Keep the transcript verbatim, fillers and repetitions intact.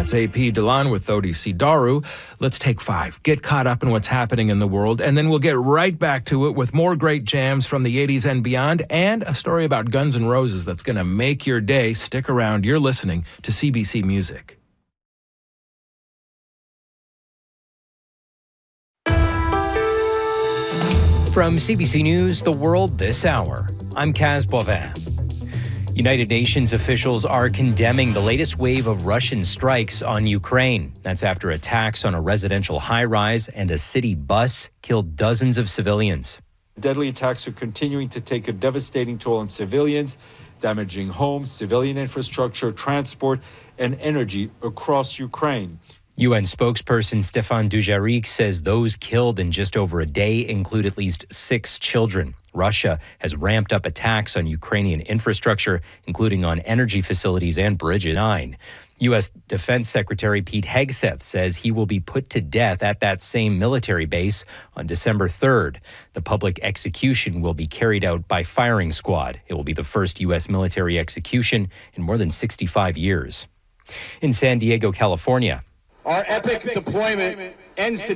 That's A P Delan with Odisi Daru. Let's take five. Get caught up in what's happening in the world, and then we'll get right back to it with more great jams from the eighties and beyond, and a story about Guns N' Roses that's going to make your day. Stick around. You're listening to C B C Music. From C B C News, The World This Hour, I'm Kaz Bovin. United Nations officials are condemning the latest wave of Russian strikes on Ukraine. That's after attacks on a residential high-rise and a city bus killed dozens of civilians. Deadly attacks are continuing to take a devastating toll on civilians, damaging homes, civilian infrastructure, transport, and energy across Ukraine. U N spokesperson Stefan Dujarric says those killed in just over a day include at least six children. Russia has ramped up attacks on Ukrainian infrastructure, including on energy facilities and Bridge nine. U S Defense Secretary Pete Hegseth says he will be put to death at that same military base on December third. The public execution will be carried out by firing squad. It will be the first U S military execution in more than sixty-five years. In San Diego, California, our epic deployment ends today.